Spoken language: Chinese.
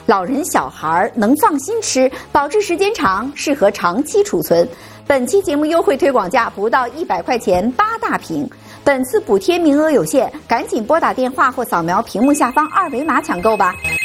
老人小孩能放心吃，保质时间长，适合长期储存。本期节目优惠推广价不到100块钱，8大瓶。本次补贴名额有限，赶紧拨打电话或扫描屏幕下方2维码抢购吧。